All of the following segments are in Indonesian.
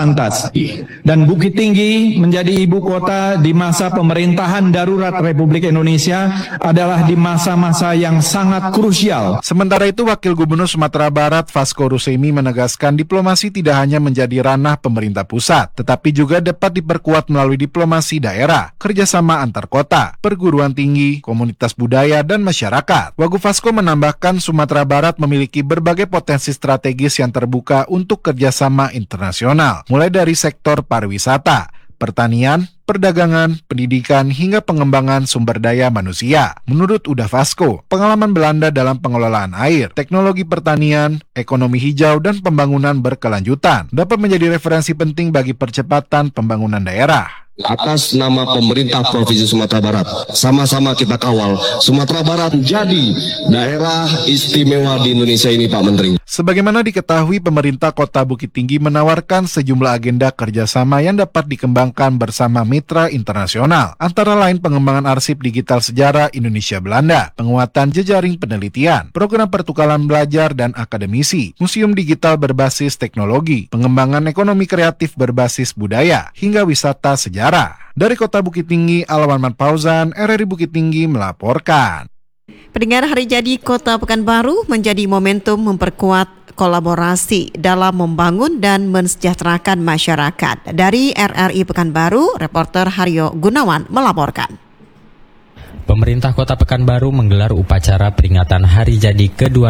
pantas. Dan Bukit Tinggi menjadi ibu kota di masa pemerintahan darurat Republik Indonesia adalah di masa-masa yang sangat krusial. Sementara itu, Wakil Gubernur Sumatera Barat Vasco Rusemi menegaskan diplomasi tidak hanya menjadi ranah pemerintah pusat, tetapi juga dapat diperkuat melalui diplomasi daerah, kerjasama antar kota, perguruan tinggi, komunitas budaya, dan masyarakat. Wagub Vasco menambahkan Sumatera Barat memiliki berbagai potensi strategis yang terbuka untuk kerjasama internasional, mulai dari sektor pariwisata, pertanian, perdagangan, pendidikan, hingga pengembangan sumber daya manusia. Menurut Uda Vasco, pengalaman Belanda dalam pengelolaan air, teknologi pertanian, ekonomi hijau, dan pembangunan berkelanjutan dapat menjadi referensi penting bagi percepatan pembangunan daerah. Atas nama pemerintah Provinsi Sumatera Barat, sama-sama kita kawal Sumatera Barat menjadi daerah istimewa di Indonesia ini, Pak Menteri. Sebagaimana diketahui, pemerintah Kota Bukit Tinggi menawarkan sejumlah agenda kerjasama yang dapat dikembangkan bersama mitra internasional, antara lain pengembangan arsip digital sejarah Indonesia Belanda, penguatan jejaring penelitian, program pertukaran belajar dan akademisi, museum digital berbasis teknologi, pengembangan ekonomi kreatif berbasis budaya, hingga wisata sejarah. Dari Kota Bukit Tinggi, Alwan Pauzan, RRI Bukit Tinggi melaporkan. Pendengar, hari jadi Kota Pekanbaru menjadi momentum memperkuat kolaborasi dalam membangun dan mensejahterakan masyarakat. Dari RRI Pekanbaru, reporter Haryo Gunawan melaporkan. Pemerintah Kota Pekanbaru menggelar upacara peringatan Hari Jadi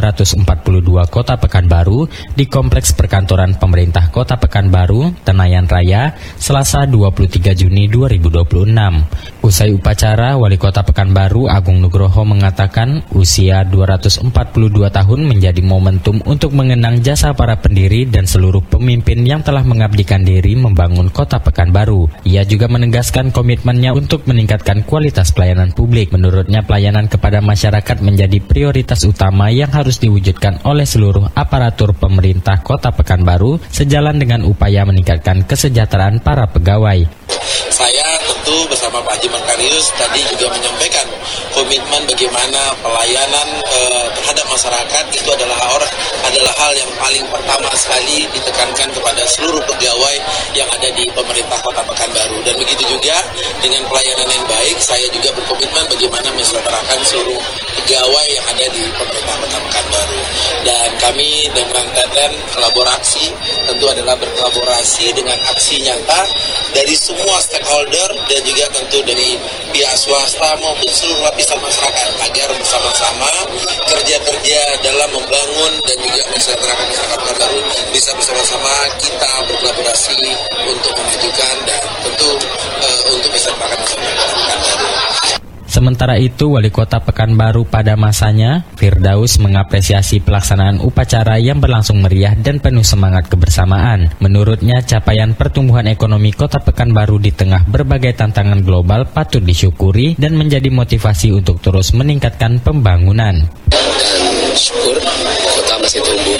ke-242 Kota Pekanbaru di Kompleks Perkantoran Pemerintah Kota Pekanbaru, Tenayan Raya, Selasa 23 Juni 2026. Usai upacara, Wali Kota Pekanbaru Agung Nugroho mengatakan usia 242 tahun menjadi momentum untuk mengenang jasa para pendiri dan seluruh pemimpin yang telah mengabdikan diri membangun Kota Pekanbaru. Ia juga menegaskan komitmennya untuk meningkatkan kualitas pelayanan publik. Menurutnya, pelayanan kepada masyarakat menjadi prioritas utama yang harus diwujudkan oleh seluruh aparatur pemerintah Kota Pekanbaru sejalan dengan upaya meningkatkan kesejahteraan para pegawai. Saya tentu bersama Pak Haji Makarius tadi juga menyampaikan komitmen bagaimana pelayanan terhadap masyarakat itu adalah hal yang paling pertama sekali ditekankan kepada seluruh pegawai yang ada di pemerintah Kota Pekanbaru. Dan begitu juga dengan pelayanan yang baik, saya juga berkomitmen bagaimana mensejahterakan seluruh pegawai yang ada di pemerintah Kota Pekanbaru. Dan kami dengan tagline kolaborasi tentu adalah berkolaborasi dengan aksi nyata dari semua stakeholder dan juga tentu dari pihak swasta maupun seluruh lapisan masyarakat agar bersama-sama kerja-kerja dalam membangun dan juga mensejahterakan masyarakat Pekanbaru bisa bersama-sama kita berkolaborasi untuk memajukan dan tentu untuk mensejahterakan masyarakat Pekanbaru. Sementara itu, Wali Kota Pekanbaru pada masanya, Firdaus mengapresiasi pelaksanaan upacara yang berlangsung meriah dan penuh semangat kebersamaan. Menurutnya, capaian pertumbuhan ekonomi Kota Pekanbaru di tengah berbagai tantangan global patut disyukuri dan menjadi motivasi untuk terus meningkatkan pembangunan. Dan syukur, kota masih tumbuh,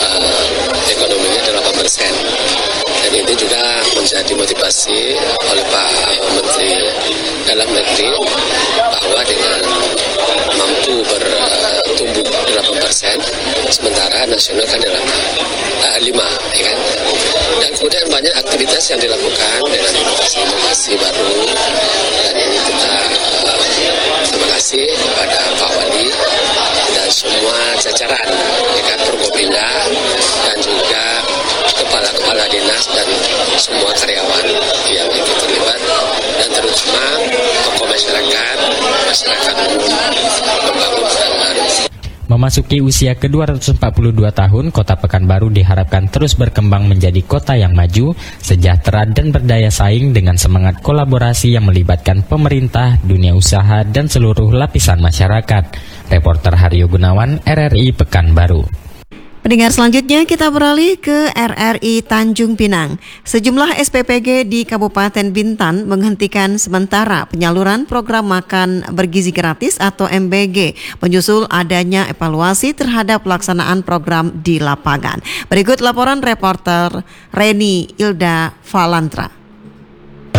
ekonominya 8%. Dan itu juga menjadi motivasi oleh Pak Menteri Dalam Negeri bahwa dengan mampu bertumbuh 8%, sementara nasional kan dalam 5, ya kan? Dan kemudian banyak aktivitas yang dilakukan dengan inovasi baru, dan ini kita terima kasih kepada Pak Wali dan semua jajaran, ya kan, Forkopimda dan juga kepala-kepala dinas dan semua karyawan yang ikut terlibat, dan terutama tokoh masyarakat umum membangun Pekanbaru. Memasuki usia ke-242 tahun, Kota Pekanbaru diharapkan terus berkembang menjadi kota yang maju, sejahtera dan berdaya saing dengan semangat kolaborasi yang melibatkan pemerintah, dunia usaha dan seluruh lapisan masyarakat. Reporter Haryo Gunawan, RRI Pekanbaru. Pendengar, selanjutnya kita beralih ke RRI Tanjung Pinang. Sejumlah SPPG di Kabupaten Bintan menghentikan sementara penyaluran program makan bergizi gratis atau MBG, menyusul adanya evaluasi terhadap pelaksanaan program di lapangan. Berikut laporan reporter Reni Ilda Valantra.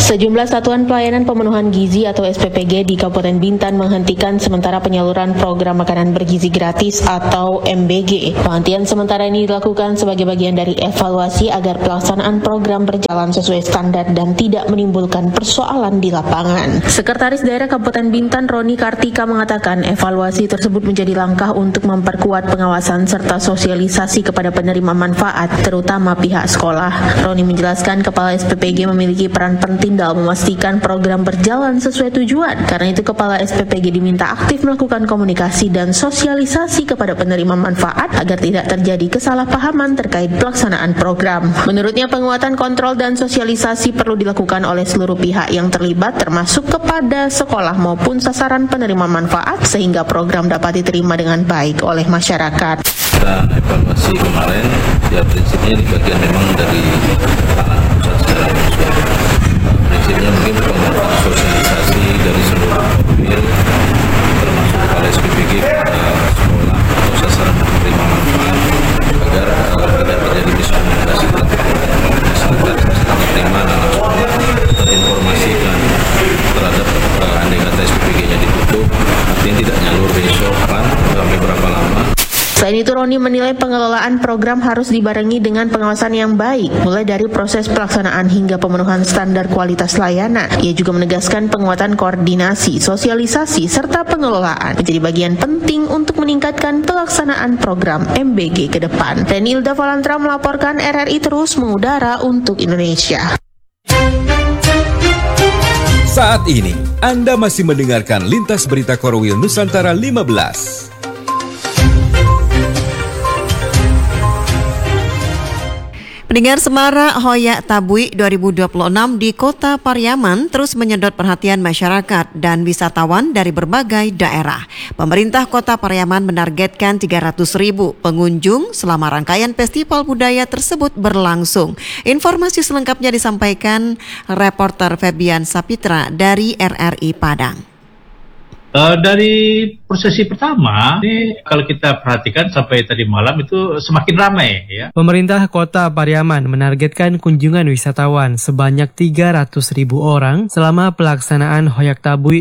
Sejumlah satuan pelayanan pemenuhan gizi atau SPPG di Kabupaten Bintan menghentikan sementara penyaluran program makanan bergizi gratis atau MBG. Penghentian sementara ini dilakukan sebagai bagian dari evaluasi agar pelaksanaan program berjalan sesuai standar dan tidak menimbulkan persoalan di lapangan. Sekretaris Daerah Kabupaten Bintan Roni Kartika mengatakan evaluasi tersebut menjadi langkah untuk memperkuat pengawasan serta sosialisasi kepada penerima manfaat, terutama pihak sekolah. Roni menjelaskan Kepala SPPG memiliki peran penting dalam memastikan program berjalan sesuai tujuan. Karena itu Kepala SPPG diminta aktif melakukan komunikasi dan sosialisasi kepada penerima manfaat agar tidak terjadi kesalahpahaman terkait pelaksanaan program. Menurutnya penguatan kontrol dan sosialisasi perlu dilakukan oleh seluruh pihak yang terlibat termasuk kepada sekolah maupun sasaran penerima manfaat sehingga program dapat diterima dengan baik oleh masyarakat. Kita evaluasi kemarin, ya prinsipnya di bagian memang dari tangan pusat secara khusus. Prinsipnya mungkin penguatan sosialisasi dari seluruh mobil, termasuk kepala SPPG kepada sekolah atau sasaran penerima manfaat, agar tidak terjadi miskomunikasi antara masyarakat penerima dan sekolah, terinformasikan terhadap andai kata SPPG-nya ditutup, artinya tidak nyalur besok sampai berapa lama. Selain itu, Roni menilai pengelolaan program harus dibarengi dengan pengawasan yang baik, mulai dari proses pelaksanaan hingga pemenuhan standar kualitas layanan. Ia juga menegaskan penguatan koordinasi, sosialisasi, serta pengelolaan menjadi bagian penting untuk meningkatkan pelaksanaan program MBG ke depan. Renilda Valantra melaporkan, RRI terus mengudara untuk Indonesia. Saat ini, Anda masih mendengarkan Lintas Berita Korwil Nusantara 15. Pendengar, Semarak Hoyak Tabui 2026 di Kota Pariaman terus menyedot perhatian masyarakat dan wisatawan dari berbagai daerah. Pemerintah Kota Pariaman menargetkan 300.000 pengunjung selama rangkaian festival budaya tersebut berlangsung. Informasi selengkapnya disampaikan reporter Febian Sapitra dari RRI Padang. Dari prosesi pertama, ini kalau kita perhatikan sampai tadi malam itu semakin ramai ya. Pemerintah Kota Pariaman menargetkan kunjungan wisatawan sebanyak 300.000 orang selama pelaksanaan Hoyak Tabui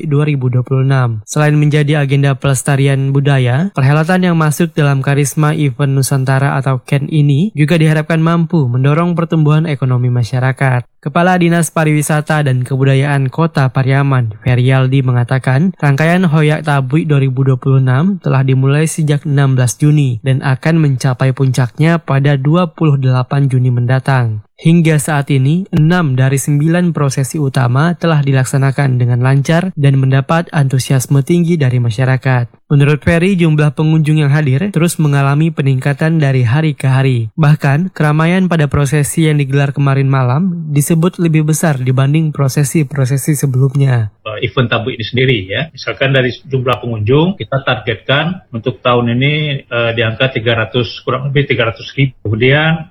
2026. Selain menjadi agenda pelestarian budaya, perhelatan yang masuk dalam karisma event Nusantara atau KEN ini juga diharapkan mampu mendorong pertumbuhan ekonomi masyarakat. Kepala Dinas Pariwisata dan Kebudayaan Kota Pariaman, Ferialdi, mengatakan rangkaian Hoyak Tabui 2026 telah dimulai sejak 16 Juni dan akan mencapai puncaknya pada 28 Juni mendatang. Hingga saat ini, 6 dari 9 prosesi utama telah dilaksanakan dengan lancar dan mendapat antusiasme tinggi dari masyarakat. Menurut Ferry, jumlah pengunjung yang hadir terus mengalami peningkatan dari hari ke hari. Bahkan, keramaian pada prosesi yang digelar kemarin malam disebut lebih besar dibanding prosesi-prosesi sebelumnya. Event Tabui ini sendiri ya, misalkan dari jumlah pengunjung kita targetkan untuk tahun ini di angka 300, kurang lebih 300.000. Kemudian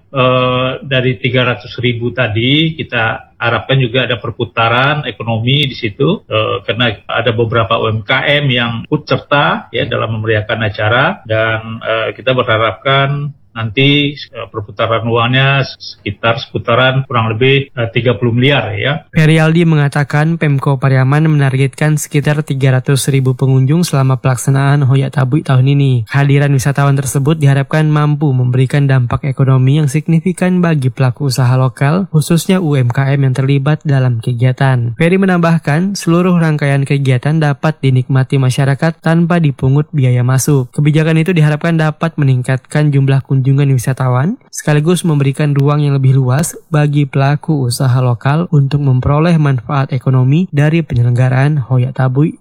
dari 300.000 tadi kita harapkan juga ada perputaran ekonomi di situ karena ada beberapa UMKM yang ikut serta ya dalam memeriahkan acara, dan kita berharapkan nanti perputaran uangnya sekitar seputaran kurang lebih 30 miliar ya. Ferialdi mengatakan Pemko Pariaman menargetkan sekitar 300.000 pengunjung selama pelaksanaan Hoyak Tabui tahun ini. Kehadiran wisatawan tersebut diharapkan mampu memberikan dampak ekonomi yang signifikan bagi pelaku usaha lokal, khususnya UMKM yang terlibat dalam kegiatan. Ferry menambahkan, seluruh rangkaian kegiatan dapat dinikmati masyarakat tanpa dipungut biaya masuk. Kebijakan itu diharapkan dapat meningkatkan jumlah kunjungan wisatawan, sekaligus memberikan ruang yang lebih luas bagi pelaku usaha lokal untuk memperoleh manfaat ekonomi dari penyelenggaraan Hoyak Tabui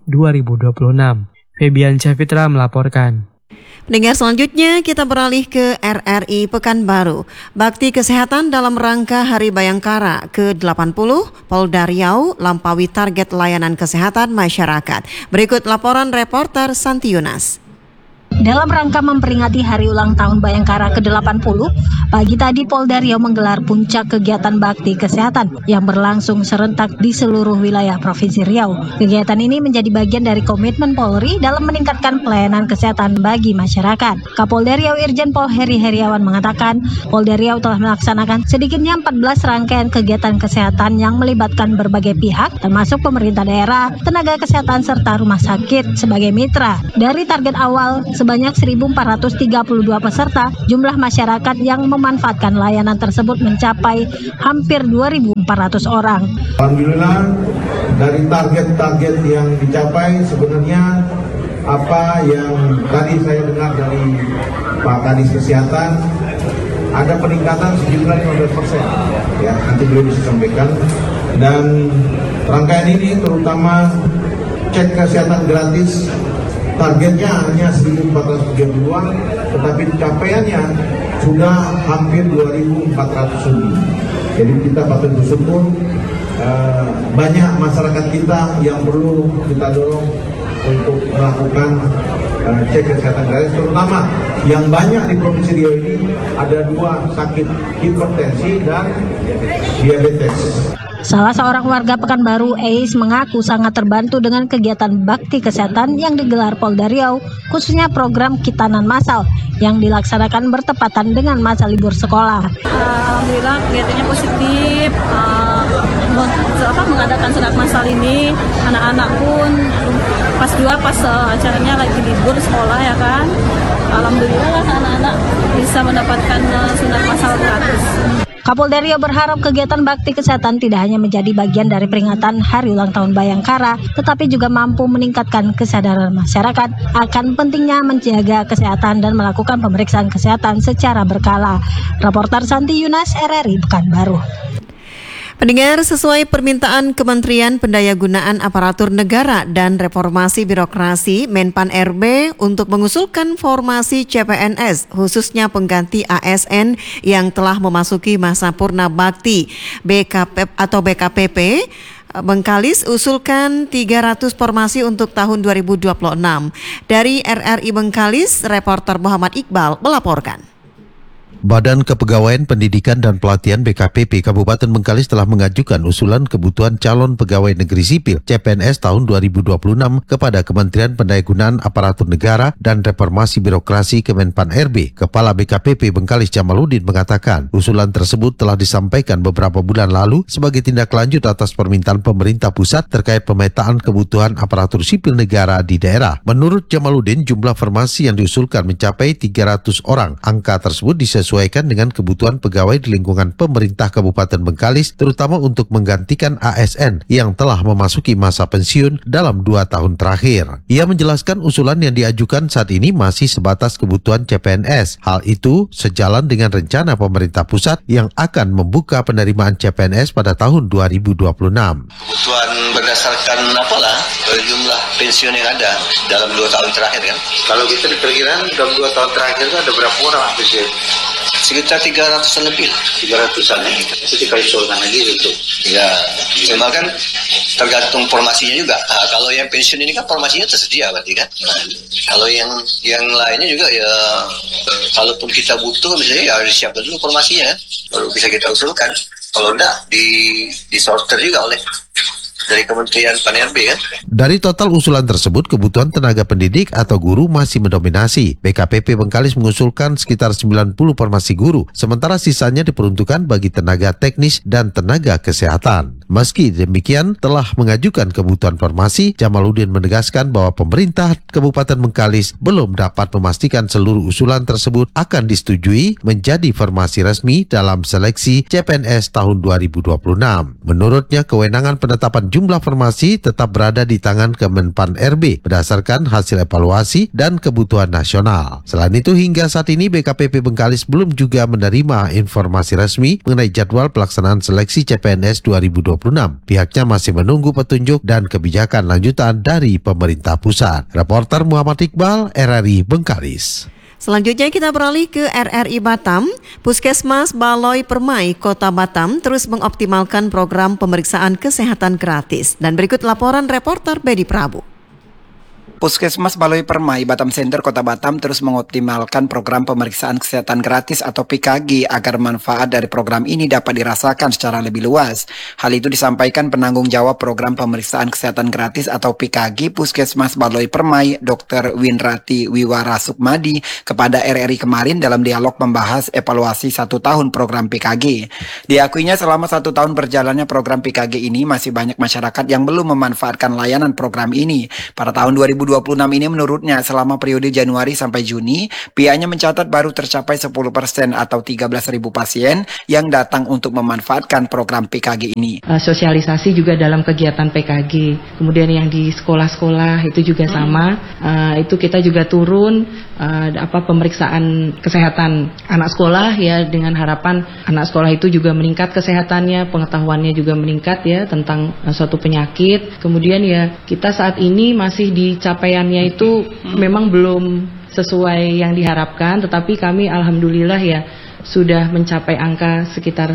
2026. Febian Sapitra melaporkan. Pendengar, selanjutnya kita beralih ke RRI Pekanbaru. Bakti Kesehatan dalam rangka Hari Bayangkara ke-80, Polda Riau lampaui target layanan kesehatan masyarakat. Berikut laporan reporter Santi Yunas. Dalam rangka memperingati hari ulang tahun Bayangkara ke-80, pagi tadi Polda Riau menggelar puncak kegiatan bakti kesehatan yang berlangsung serentak di seluruh wilayah Provinsi Riau. Kegiatan ini menjadi bagian dari komitmen Polri dalam meningkatkan pelayanan kesehatan bagi masyarakat. Kapolda Riau Irjen Pol Heri Heriawan mengatakan, Polda Riau telah melaksanakan sedikitnya 14 rangkaian kegiatan kesehatan yang melibatkan berbagai pihak, termasuk pemerintah daerah, tenaga kesehatan, serta rumah sakit sebagai mitra. Dari target awal, sebanyak 1.432 peserta, jumlah masyarakat yang memanfaatkan layanan tersebut mencapai hampir 2.400 orang. Alhamdulillah, dari target-target yang dicapai sebenarnya apa yang tadi saya dengar dari Pak Kadis Kesehatan, ada peningkatan sejumlah 15%, ya, nanti beliau bisa sampaikan. Dan rangkaian ini terutama cek kesehatan gratis, targetnya hanya 1.432, tetapi capaiannya sudah hampir 2.400 lebih. Jadi kita patut bersyukur, banyak masyarakat kita yang perlu kita dorong untuk melakukan cek kesehatan gratis, terutama yang banyak di Provinsi Riau ini ada 2 sakit, hipertensi dan diabetes. Salah seorang warga Pekanbaru, Eis, mengaku sangat terbantu dengan kegiatan bakti kesehatan yang digelar Polda Riau, khususnya program Kitanan Massal yang dilaksanakan bertepatan dengan masa libur sekolah. Alhamdulillah kegiatannya positif, mengadakan sunat massal ini, anak-anak pun pas acaranya lagi libur sekolah ya kan. Alhamdulillah lah anak-anak bisa mendapatkan sunat massal gratis. Kapolda Riau berharap kegiatan bakti kesehatan tidak hanya menjadi bagian dari peringatan Hari Ulang Tahun Bayangkara, tetapi juga mampu meningkatkan kesadaran masyarakat akan pentingnya menjaga kesehatan dan melakukan pemeriksaan kesehatan secara berkala. Reporter Santi Yunas, RRI Pekanbaru. Pendengar, sesuai permintaan Kementerian Pendayagunaan Aparatur Negara dan Reformasi Birokrasi Menpan RB untuk mengusulkan formasi CPNS khususnya pengganti ASN yang telah memasuki masa purna bakti BKPP, Bengkalis usulkan 300 formasi untuk tahun 2026. Dari RRI Bengkalis, reporter Muhammad Iqbal melaporkan. Badan Kepegawaian Pendidikan dan Pelatihan BKPP Kabupaten Bengkalis telah mengajukan usulan kebutuhan calon pegawai negeri sipil CPNS tahun 2026 kepada Kementerian Pendayagunaan Aparatur Negara dan Reformasi Birokrasi Kemenpan RB. Kepala BKPP Bengkalis Jamaludin mengatakan usulan tersebut telah disampaikan beberapa bulan lalu sebagai tindak lanjut atas permintaan pemerintah pusat terkait pemetaan kebutuhan aparatur sipil negara di daerah. Menurut Jamaludin, jumlah formasi yang diusulkan mencapai 300 orang. Angka tersebut disesuaikan dengan kebutuhan pegawai di lingkungan pemerintah Kabupaten Bengkalis, terutama untuk menggantikan ASN yang telah memasuki masa pensiun dalam 2 tahun terakhir. Ia menjelaskan usulan yang diajukan saat ini masih sebatas kebutuhan CPNS. Hal itu sejalan dengan rencana pemerintah pusat yang akan membuka penerimaan CPNS pada tahun 2026. Kebutuhan berdasarkan jumlah pensiun yang ada dalam 2 tahun terakhir kan. Kalau kita diperkirakan dalam 2 tahun terakhir itu ada berapa orang pensiun? Sekitar 300-an lebih. 300-an ya. Itu dikaisolkan lagi untuk. Ya, cuma kan tergantung formasinya juga. Nah, kalau yang pensiun ini kan formasinya tersedia berarti kan. Nah, kalau yang lainnya juga ya, kalaupun kita butuh misalnya ya harus disiapkan dulu formasinya kan. Baru bisa kita usulkan. Kalau enggak disorter juga oleh dari Kementerian Pan-RB kan. Dari total usulan tersebut, kebutuhan tenaga pendidik atau guru masih mendominasi. BKPP Bengkalis mengusulkan sekitar 90 formasi guru, sementara sisanya diperuntukkan bagi tenaga teknis dan tenaga kesehatan. Meski demikian, telah mengajukan kebutuhan formasi, Jamaludin menegaskan bahwa pemerintah Kabupaten Bengkalis belum dapat memastikan seluruh usulan tersebut akan disetujui menjadi formasi resmi dalam seleksi CPNS tahun 2026. Menurutnya, kewenangan penetapan jumlah formasi tetap berada di tangan Kemenpan RB berdasarkan hasil evaluasi dan kebutuhan nasional. Selain itu, hingga saat ini BKPP Bengkalis belum juga menerima informasi resmi mengenai jadwal pelaksanaan seleksi CPNS 2026. Pihaknya masih menunggu petunjuk dan kebijakan lanjutan dari pemerintah pusat. Reporter Muhammad Iqbal, RRI Bengkalis. Selanjutnya kita beralih ke RRI Batam. Puskesmas Baloi Permai Kota Batam terus mengoptimalkan program pemeriksaan kesehatan gratis. Dan berikut laporan reporter Bedi Prabu. Puskesmas Baloi Permai, Batam Center, Kota Batam terus mengoptimalkan program pemeriksaan kesehatan gratis atau PKG agar manfaat dari program ini dapat dirasakan secara lebih luas. Hal itu disampaikan penanggung jawab program pemeriksaan kesehatan gratis atau PKG Puskesmas Baloi Permai, Dr. Winrati Wiwara Sukmadi, kepada RRI kemarin dalam dialog membahas evaluasi 1 tahun program PKG. Diakuinya selama 1 tahun berjalannya program PKG ini masih banyak masyarakat yang belum memanfaatkan layanan program ini. Pada tahun 2026 ini menurutnya selama periode Januari sampai Juni, pihaknya mencatat baru tercapai 10% atau 13.000 pasien yang datang untuk memanfaatkan program PKG ini. Sosialisasi juga dalam kegiatan PKG. Kemudian yang di sekolah-sekolah itu juga sama. Itu kita juga turun pemeriksaan kesehatan anak sekolah ya, dengan harapan anak sekolah itu juga meningkat kesehatannya, pengetahuannya juga meningkat ya tentang suatu penyakit. Kemudian ya kita saat ini masih di capaiannya itu memang belum sesuai yang diharapkan, tetapi kami alhamdulillah ya sudah mencapai angka sekitar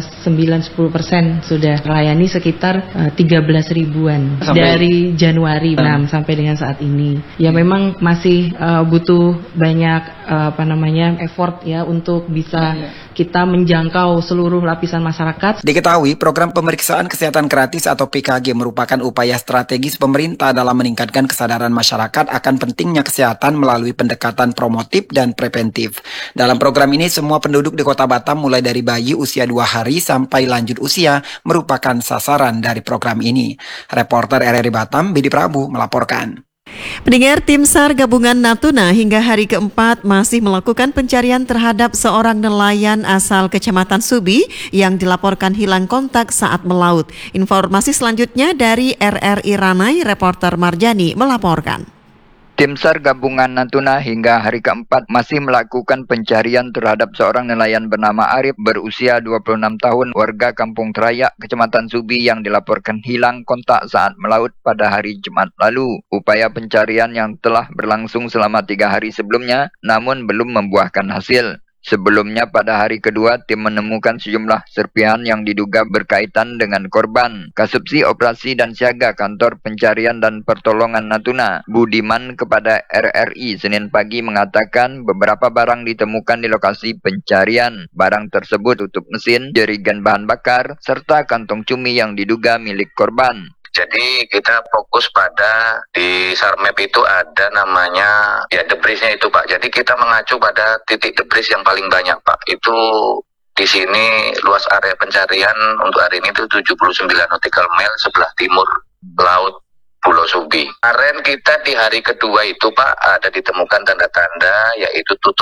9-10%, sudah melayani sekitar 13 ribuan dari Januari sampai dengan saat ini. Ya memang masih butuh banyak effort ya untuk bisa kita menjangkau seluruh lapisan masyarakat. Diketahui program pemeriksaan kesehatan gratis atau PKG merupakan upaya strategis pemerintah dalam meningkatkan kesadaran masyarakat akan pentingnya kesehatan melalui pendekatan promotif dan preventif. Dalam program ini semua penduduk di Kota Batam mulai dari bayi usia 2 hari sampai lanjut usia merupakan sasaran dari program ini. Reporter RRI Batam, Bidi Prabu melaporkan. Pendengar, tim SAR gabungan Natuna hingga hari keempat masih melakukan pencarian terhadap seorang nelayan asal Kecamatan Subi yang dilaporkan hilang kontak saat melaut. Informasi selanjutnya dari RRI Ranai, reporter Marjani melaporkan. Tim SAR gabungan Natuna hingga hari keempat masih melakukan pencarian terhadap seorang nelayan bernama Arif berusia 26 tahun warga Kampung Terayak, Kecamatan Subi yang dilaporkan hilang kontak saat melaut pada hari Jumat lalu. Upaya pencarian yang telah berlangsung selama 3 hari sebelumnya namun belum membuahkan hasil. Sebelumnya pada hari kedua, tim menemukan sejumlah serpihan yang diduga berkaitan dengan korban. Kasubsi Operasi dan Siaga Kantor Pencarian dan Pertolongan Natuna, Budiman, kepada RRI Senin pagi mengatakan beberapa barang ditemukan di lokasi pencarian. Barang tersebut tutup mesin, jerigen bahan bakar, serta kantong cumi yang diduga milik korban. Jadi kita fokus pada di SARMAP itu ada namanya ya debrisnya itu Pak. Jadi kita mengacu pada titik debris yang paling banyak Pak. Itu di sini luas area pencarian untuk hari ini itu 79 nautical mile sebelah timur laut Pulau Subi. Kemarin kita di hari kedua itu Pak ada ditemukan tanda-tanda yaitu tutup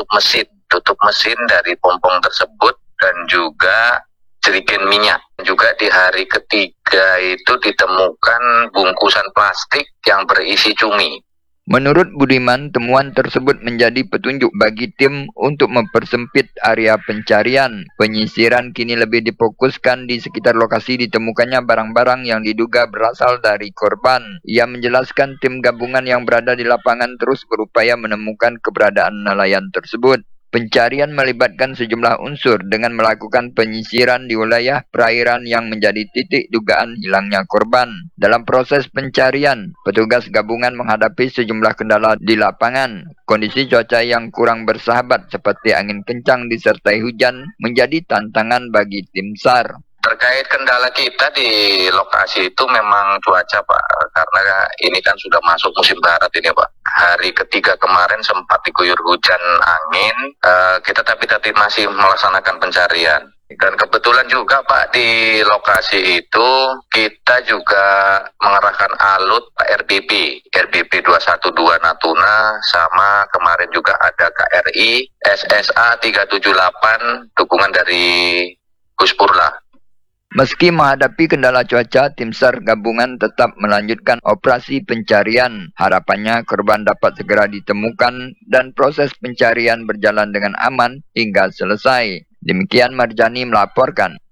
mesin dari pompong tersebut dan juga jerigen minyak. Juga di hari ketiga itu ditemukan bungkusan plastik yang berisi cumi. Menurut Budiman, temuan tersebut menjadi petunjuk bagi tim untuk mempersempit area pencarian. Penyisiran kini lebih difokuskan di sekitar lokasi ditemukannya barang-barang yang diduga berasal dari korban. Ia menjelaskan tim gabungan yang berada di lapangan terus berupaya menemukan keberadaan nelayan tersebut. Pencarian melibatkan sejumlah unsur dengan melakukan penyisiran di wilayah perairan yang menjadi titik dugaan hilangnya korban. Dalam proses pencarian, petugas gabungan menghadapi sejumlah kendala di lapangan. Kondisi cuaca yang kurang bersahabat seperti angin kencang disertai hujan menjadi tantangan bagi tim SAR. Terkait kendala kita di lokasi itu memang cuaca Pak, karena ini kan sudah masuk musim barat ini Pak. Hari ketiga kemarin sempat diguyur hujan angin, kita tapi masih melaksanakan pencarian. Dan kebetulan juga Pak di lokasi itu kita juga mengerahkan alut Pak RBP 212 Natuna, sama kemarin juga ada KRI SSA 378 dukungan dari Guspurla. Meski menghadapi kendala cuaca, tim SAR gabungan tetap melanjutkan operasi pencarian. Harapannya korban dapat segera ditemukan dan proses pencarian berjalan dengan aman hingga selesai. Demikian Marjani melaporkan.